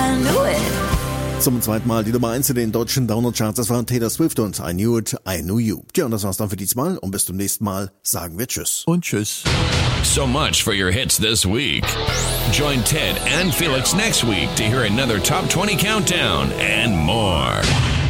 I knew it. Zum zweiten Mal die Nummer 1 in den deutschen Download-Charts. Das waren Taylor Swift und I Knew It, I Knew You. Tja, und das war's dann für diesmal. Und bis zum nächsten Mal sagen wir Tschüss. Und Tschüss. So much for your hits this week. Join Ted and Felix next week to hear another Top 20 countdown and more.